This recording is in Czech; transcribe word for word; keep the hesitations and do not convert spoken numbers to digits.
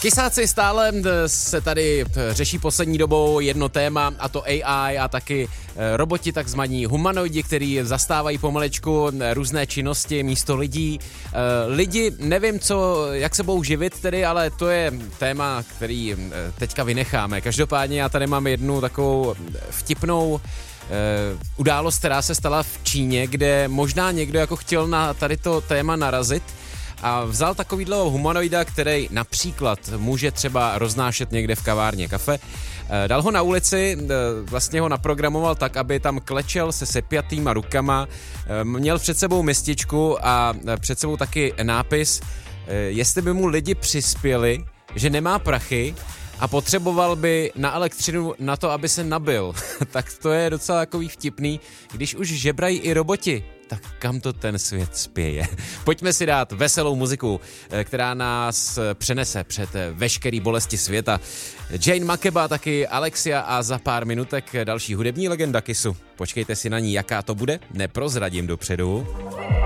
Tisáci stále se tady řeší poslední dobou jedno téma, a to A I a taky roboti, takzvaní humanoidi, který zastávají pomalečku různé činnosti místo lidí. Lidi, nevím, co, jak se budou živit tedy, ale to je téma, který teďka vynecháme. Každopádně já tady mám jednu takovou vtipnou událost, která se stala v Číně, kde možná někdo jako chtěl na tady to téma narazit a vzal takovýhle humanoida, který například může třeba roznášet někde v kavárně kafe, dal ho na ulici, vlastně ho naprogramoval tak, aby tam klečel se sepjatýma rukama, měl před sebou mističku a před sebou taky nápis, jestli by mu lidi přispěli, že nemá prachy a potřeboval by na elektřinu na to, aby se nabil. Tak to je docela takový vtipný, když už žebrají i roboti. Tak kam to ten svět spěje? Pojďme si dát veselou muziku, která nás přenese před veškerý bolesti světa. Jane Makeba, taky Alexia a za pár minutek další hudební legenda Kissu. Počkejte si na ní, jaká to bude, neprozradím dopředu.